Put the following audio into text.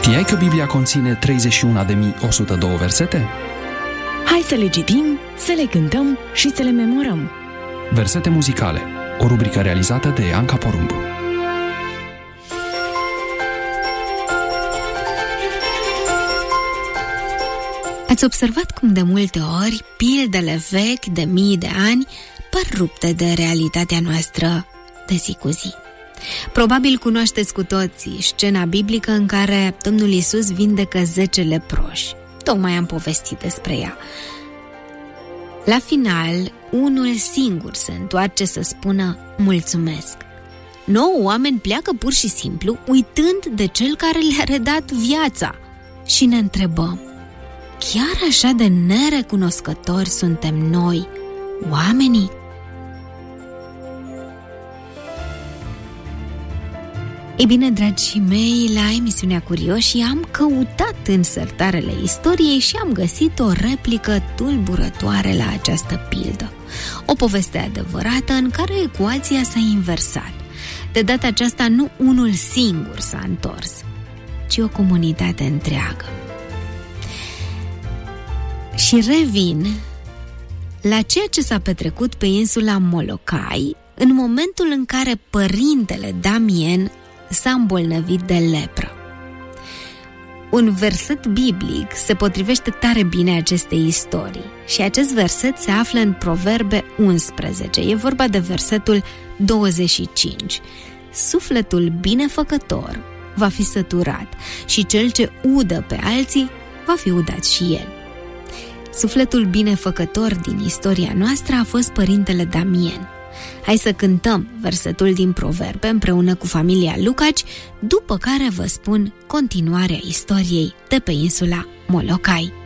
Știai că Biblia conține 31.102 versete? Hai să le citim, să le cântăm și să le memorăm. Versete muzicale, o rubrică realizată de Anca Porumb. Ați observat cum de multe ori pildele vechi de mii de ani par rupte de realitatea noastră de zi cu zi. Probabil cunoașteți cu toții scena biblică în care Domnul Iisus vindecă 10 leproși. Tocmai am povestit despre ea. La final, unul singur se întoarce să spună mulțumesc. 9 oameni pleacă pur și simplu uitând de cel care le-a redat viața. Și ne întrebăm, chiar așa de nerecunoscători suntem noi, oamenii? Ei bine, dragii mei, la emisiunea Curioșii am căutat în sertarele istoriei și am găsit o replică tulburătoare la această pildă. O poveste adevărată în care ecuația s-a inversat. De data aceasta nu unul singur s-a întors, ci o comunitate întreagă. Și revin la ceea ce s-a petrecut pe insula Molokai în momentul în care părintele Damien s-a îmbolnăvit de lepră. Un verset biblic se potrivește tare bine acestei istorii și acest verset se află în Proverbe 11. E vorba de versetul 25. Sufletul binefăcător va fi săturat și cel ce udă pe alții va fi udat și el. Sufletul binefăcător din istoria noastră a fost părintele Damien. Hai să cântăm versetul din Proverbe împreună cu familia Lucaci, după care vă spun continuarea istoriei de pe insula Molokai.